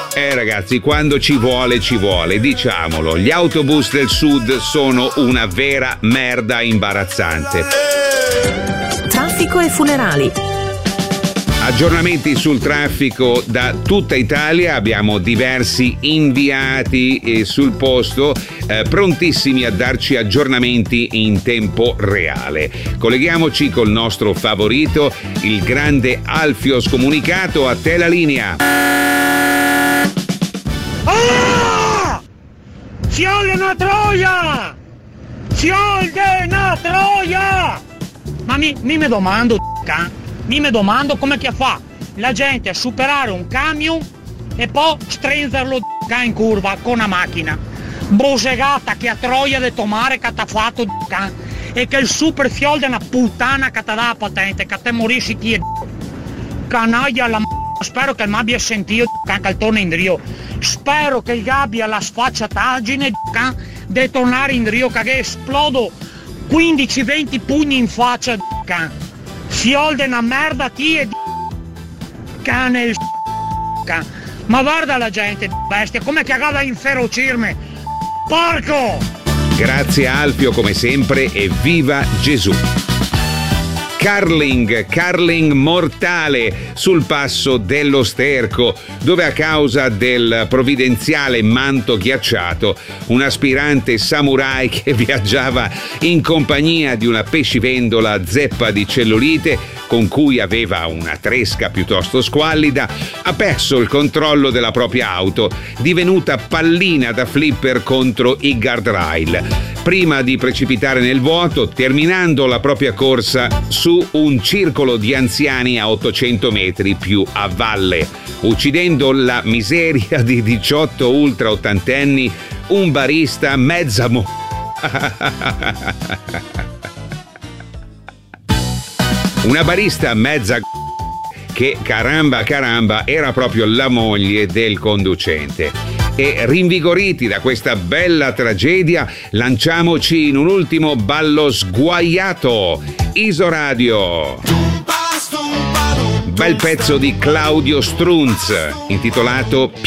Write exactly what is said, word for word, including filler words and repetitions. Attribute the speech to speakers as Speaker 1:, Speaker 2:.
Speaker 1: Eh ragazzi, quando ci vuole ci vuole, diciamolo, gli autobus del sud sono una vera merda imbarazzante.
Speaker 2: Traffico e funerali.
Speaker 1: Aggiornamenti sul traffico da tutta Italia, abbiamo diversi inviati sul posto eh, prontissimi a darci aggiornamenti in tempo reale. Colleghiamoci col nostro favorito, il grande Alfio Scomunicato. A te la linea.
Speaker 3: Ah! Fiole una troia! Fiole una troia! Ma mi, mi me domando, can? Mi me domando come che fa la gente a superare un camion e poi strenzerlo in curva con una macchina. Brosegata che a troia de tomare che t'ha fatto can, e che il super fiol di una puttana che t'ha dà la patente, che te morissi chi è canaglia la m***a. Spero che mi abbia sentito can, che torna in Rio. Spero che gli abbia la sfacciataggine can, de tornare in Rio, che esplodo quindici venti pugni in faccia can. Fiol de una merda ti e cane il can. Ma guarda la gente bestia come che acaba a inferocirmi. Porco!
Speaker 1: Grazie Alfio come sempre e viva Gesù. Carling, carling mortale sul passo dello Sterco, dove a causa del provvidenziale manto ghiacciato un aspirante samurai che viaggiava in compagnia di una pescivendola zeppa di cellulite con cui aveva una tresca piuttosto squallida, ha perso il controllo della propria auto, divenuta pallina da flipper contro i guardrail, prima di precipitare nel vuoto, terminando la propria corsa su un circolo di anziani a ottocento metri più a valle, uccidendo la miseria di diciotto ultra ottantenni, un barista mezza mo... Una barista mezza che, caramba caramba, era proprio la moglie del conducente. E rinvigoriti da questa bella tragedia, lanciamoci in un ultimo ballo sguaiato. Isoradio. Bel pezzo di Claudio Strunz, intitolato